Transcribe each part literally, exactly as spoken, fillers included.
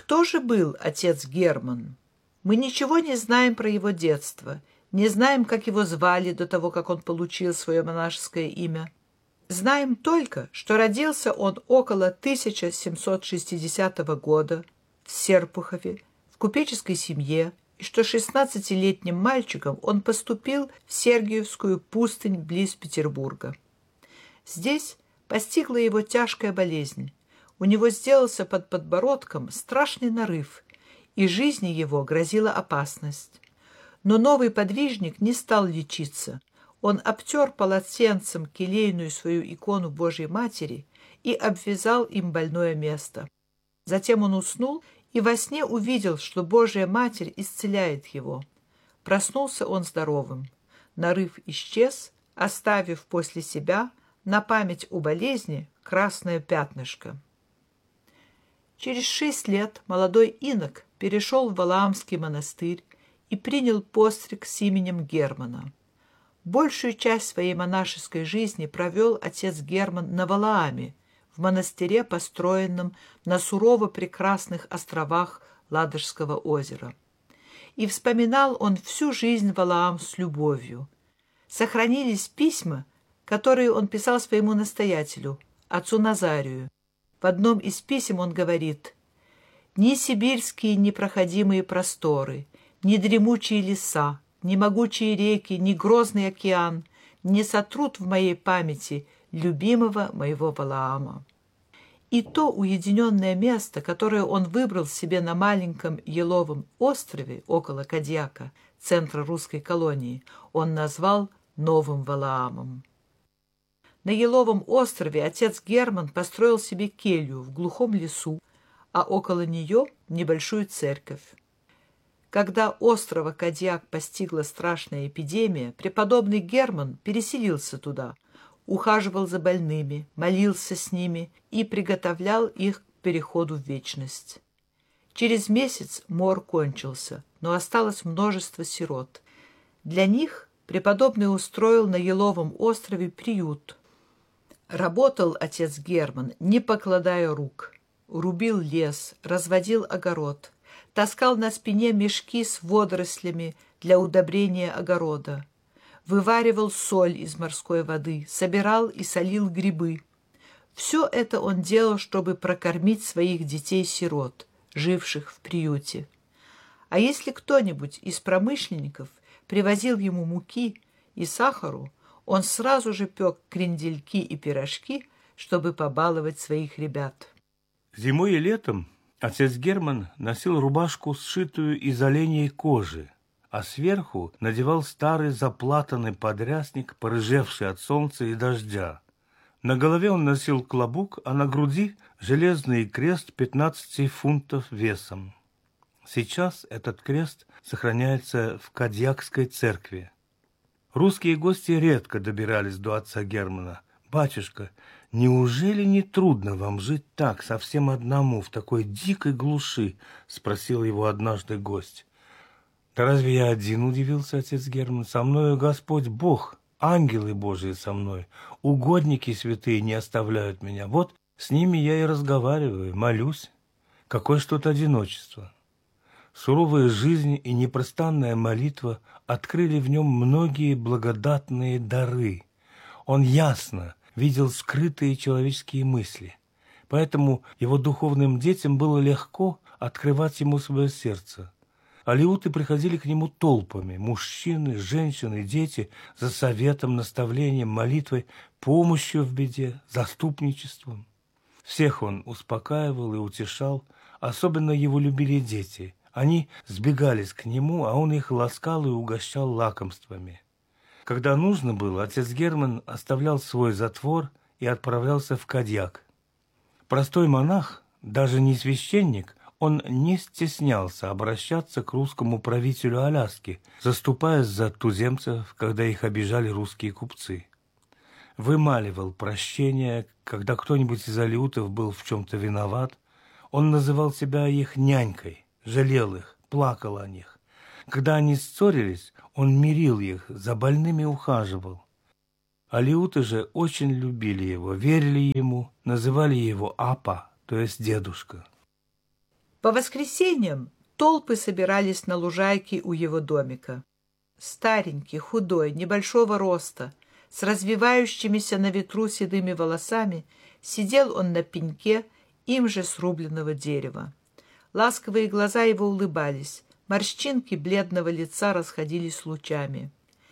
Кто же был отец Герман? Мы ничего не знаем про его детство, не знаем, как его звали до того, как он получил свое монашеское имя. Знаем только, что родился он около тысяча семьсот шестидесятого года в Серпухове, в купеческой семье, и что шестнадцатилетним мальчиком он поступил в Сергиевскую пустынь близ Петербурга. Здесь постигла его тяжкая болезнь. У него сделался под подбородком страшный нарыв, и жизни его грозила опасность. Но новый подвижник не стал лечиться. Он обтер полотенцем келейную свою икону Божьей Матери и обвязал им больное место. Затем он уснул и во сне увидел, что Божья Матерь исцеляет его. Проснулся он здоровым. Нарыв исчез, оставив после себя на память о болезни красное пятнышко. Через шесть лет молодой инок перешел в Валаамский монастырь и принял постриг с именем Германа. Большую часть своей монашеской жизни провел отец Герман на Валааме, в монастыре, построенном на сурово прекрасных островах Ладожского озера. И вспоминал он всю жизнь Валаам с любовью. Сохранились письма, которые он писал своему настоятелю, отцу Назарию. В одном из писем он говорит: «Ни сибирские непроходимые просторы, ни дремучие леса, ни могучие реки, ни грозный океан не сотрут в моей памяти любимого моего Валаама». И то уединенное место, которое он выбрал себе на маленьком Еловом острове около Кадьяка, центра русской колонии, он назвал Новым Валаамом. На Еловом острове отец Герман построил себе келью в глухом лесу, а около нее небольшую церковь. Когда острова Кадьяк постигла страшная эпидемия, преподобный Герман переселился туда, ухаживал за больными, молился с ними и приготовлял их к переходу в вечность. Через месяц мор кончился, но осталось множество сирот. Для них преподобный устроил на Еловом острове приют. Работал отец Герман, не покладая рук. Рубил лес, разводил огород, таскал на спине мешки с водорослями для удобрения огорода, вываривал соль из морской воды, собирал и солил грибы. Все это он делал, чтобы прокормить своих детей-сирот, живших в приюте. А если кто-нибудь из промышленников привозил ему муки и сахару, он сразу же пек крендельки и пирожки, чтобы побаловать своих ребят. Зимой и летом отец Герман носил рубашку, сшитую из оленей кожи, а сверху надевал старый заплатанный подрясник, порыжевший от солнца и дождя. На голове он носил клобук, а на груди железный крест пятнадцати фунтов весом. Сейчас этот крест сохраняется в Кадьякской церкви. Русские гости редко добирались до отца Германа. «Батюшка, неужели не трудно вам жить так, совсем одному, в такой дикой глуши?» — спросил его однажды гость. «Да разве я один?» — удивился отец Герман. «Со мною Господь Бог, ангелы Божии со мной, угодники святые не оставляют меня. Вот с ними я и разговариваю, молюсь. Какое ж тут одиночество!» Суровая жизнь и непрестанная молитва открыли в нем многие благодатные дары. Он ясно видел скрытые человеческие мысли, поэтому его духовным детям было легко открывать ему свое сердце. Алеуты приходили к нему толпами, мужчины, женщины, дети, за советом, наставлением, молитвой, помощью в беде, заступничеством. Всех он успокаивал и утешал, особенно его любили дети. Они сбегались к нему, а он их ласкал и угощал лакомствами. Когда нужно было, отец Герман оставлял свой затвор и отправлялся в Кадьяк. Простой монах, даже не священник, он не стеснялся обращаться к русскому правителю Аляски, заступаясь за туземцев, когда их обижали русские купцы. Вымаливал прощения, когда кто-нибудь из алеутов был в чем-то виноват. Он называл себя их нянькой, жалел их, плакал о них. Когда они ссорились, он мирил их, за больными ухаживал. Алеуты же очень любили его, верили ему, называли его Апа, то есть дедушка. По воскресеньям толпы собирались на лужайке у его домика. Старенький, худой, небольшого роста, с развивающимися на ветру седыми волосами, сидел он на пеньке им же срубленного дерева. Ласковые глаза его улыбались, морщинки бледного лица расходились лучами.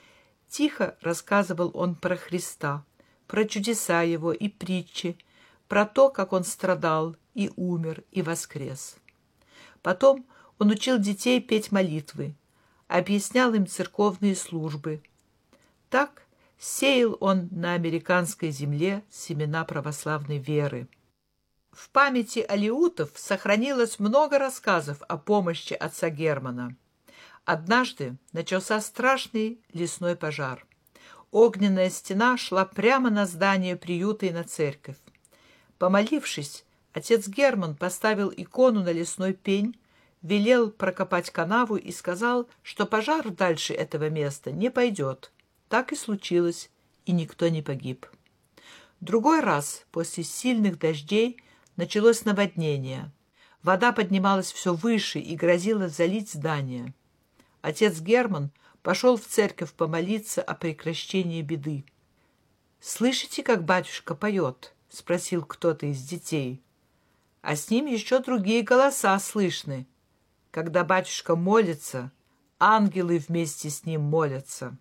Тихо рассказывал он про Христа, про чудеса его и притчи, про то, как он страдал и умер и воскрес. Потом он учил детей петь молитвы, объяснял им церковные службы. Так сеял он на американской земле семена православной веры. В памяти алеутов сохранилось много рассказов о помощи отца Германа. Однажды начался страшный лесной пожар. Огненная стена шла прямо на здание приюта и на церковь. Помолившись, отец Герман поставил икону на лесной пень, велел прокопать канаву и сказал, что пожар дальше этого места не пойдет. Так и случилось, и никто не погиб. Другой раз, после сильных дождей, началось наводнение. Вода поднималась все выше и грозила залить здание. Отец Герман пошел в церковь помолиться о прекращении беды. «Слышите, как батюшка поет?» — спросил кто-то из детей. А с ним еще другие голоса слышны. Когда батюшка молится, ангелы вместе с ним молятся.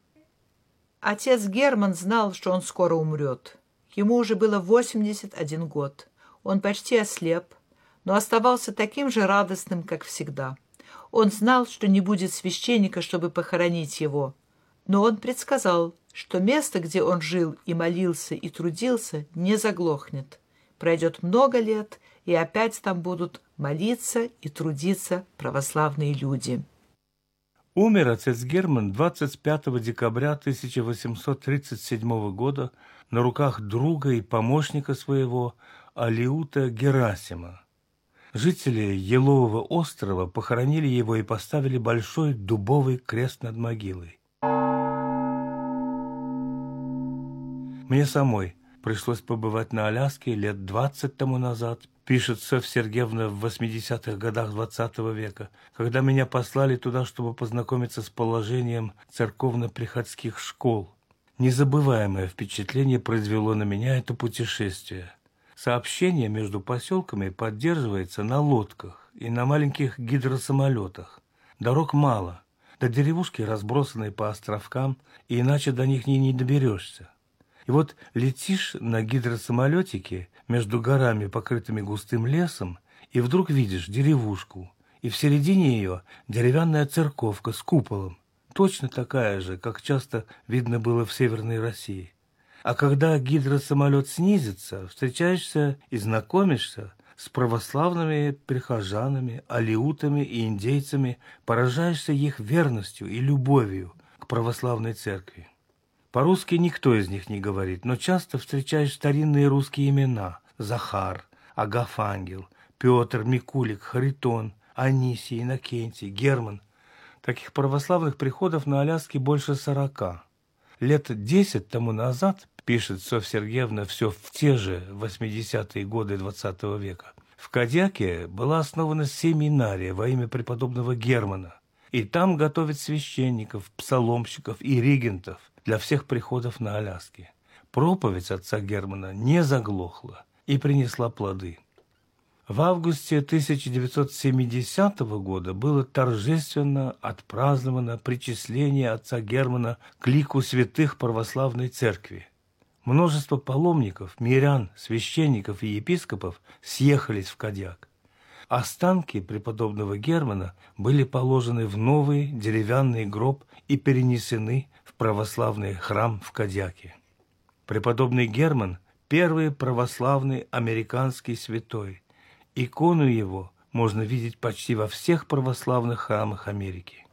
Отец Герман знал, что он скоро умрет. Ему уже было восемьдесят один год. Он почти ослеп, но оставался таким же радостным, как всегда. Он знал, что не будет священника, чтобы похоронить его. Но он предсказал, что место, где он жил и молился и трудился, не заглохнет. Пройдет много лет, и опять там будут молиться и трудиться православные люди. Умер отец Герман двадцать пятого декабря тысяча восемьсот тридцать седьмого года на руках друга и помощника своего Алеута Герасима. Жители Елового острова похоронили его и поставили большой дубовый крест над могилой. Мне самой пришлось побывать на Аляске лет двадцать тому назад, пишет Софья Сергеевна в восьмидесятых годах двадцатого века, когда меня послали туда, чтобы познакомиться с положением церковно-приходских школ. Незабываемое впечатление произвело на меня это путешествие. Сообщение между поселками поддерживается на лодках и на маленьких гидросамолетах. Дорог мало, до деревушки разбросанные по островкам, и иначе до них не, не доберешься. И вот летишь на гидросамолетике между горами, покрытыми густым лесом, и вдруг видишь деревушку, и в середине ее деревянная церковка с куполом, точно такая же, как часто видно было в Северной России. А когда гидросамолет снизится, встречаешься и знакомишься с православными прихожанами, алеутами и индейцами, поражаешься их верностью и любовью к православной церкви. По-русски никто из них не говорит, но часто встречаешь старинные русские имена: Захар, Агафангел, Петр, Микулик, Харитон, Анисий, Иннокентий, Герман. Таких православных приходов на Аляске больше сорока. Лет десять тому назад, пишет Софья Сергеевна все в те же восьмидесятые годы двадцатого века, в Кадьяке была основана семинария во имя преподобного Германа, и там готовят священников, псаломщиков и регентов для всех приходов на Аляске. Проповедь отца Германа не заглохла и принесла плоды. В августе тысяча девятьсот семидесятого года было торжественно отпраздновано причисление отца Германа к лику святых православной церкви. Множество паломников, мирян, священников и епископов съехались в Кадьяк. Останки преподобного Германа были положены в новый деревянный гроб и перенесены в православный храм в Кадьяке. Преподобный Герман – первый православный американский святой. Икону его можно видеть почти во всех православных храмах Америки.